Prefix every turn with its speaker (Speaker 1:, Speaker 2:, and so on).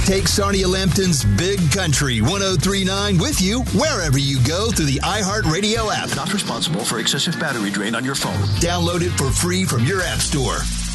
Speaker 1: Take Sarnia Lambton's Big Country 103.9 with you wherever you go through the iHeartRadio app.
Speaker 2: Not responsible for excessive battery drain on your phone.
Speaker 1: Download it for free from your app store.